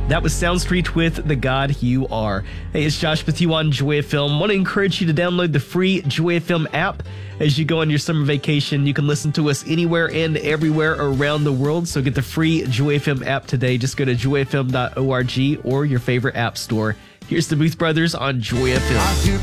That was Soundstreet with The God You Are. Hey, it's Josh with you on Joy FM. Want to encourage you to download the free Joy FM app. As you go on your summer vacation, you can listen to us anywhere and everywhere around the world. So get the free Joy FM app today. Just go to joyfm.org or your favorite app store. Here's the Booth Brothers on Joy FM.